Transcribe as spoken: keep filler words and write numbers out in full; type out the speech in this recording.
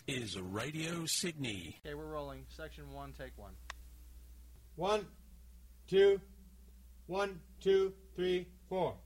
is Radio Sydney. Okay, we're rolling. Section one, take one. One, two, one, two, three, four.